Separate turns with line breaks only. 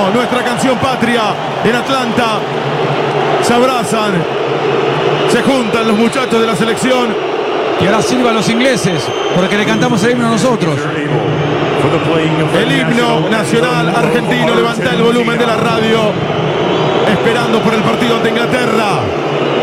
nuestra canción patria en Atlanta. Se abrazan, se juntan los muchachos de la selección.
Y ahora silban los ingleses, porque le cantamos el himno a nosotros.
El himno nacional argentino. Levanta el volumen de la radio, esperando por el partido ante Inglaterra.